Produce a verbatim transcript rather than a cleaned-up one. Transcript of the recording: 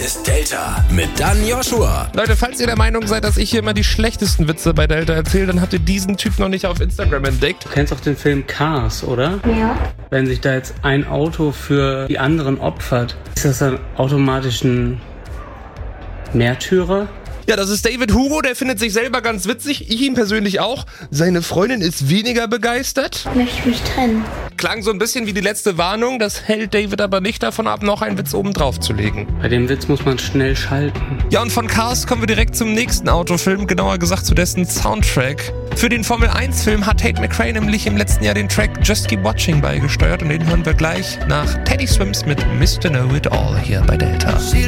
ist Delta mit Dan Joshua. Leute, falls ihr der Meinung seid, dass ich hier immer die schlechtesten Witze bei Delta erzähle, dann habt ihr diesen Typ noch nicht auf Instagram entdeckt. Du kennst auch den Film Cars, oder? Ja. Wenn sich da jetzt ein Auto für die anderen opfert, ist das dann automatisch ein Märtyrer? Ja, das ist David Hugo, der findet sich selber ganz witzig, ich ihn persönlich auch. Seine Freundin ist weniger begeistert. Möchte ich mich trennen. Klang so ein bisschen wie die letzte Warnung, das hält David aber nicht davon ab, noch einen Witz oben drauf zu legen. Bei dem Witz muss man schnell schalten. Ja, und von Cars kommen wir direkt zum nächsten Autofilm, genauer gesagt zu dessen Soundtrack. Für den Formel eins Film hat Tate McRae nämlich im letzten Jahr den Track Just Keep Watching beigesteuert und den hören wir gleich nach Teddy Swims mit Mister Know It All hier bei Delta.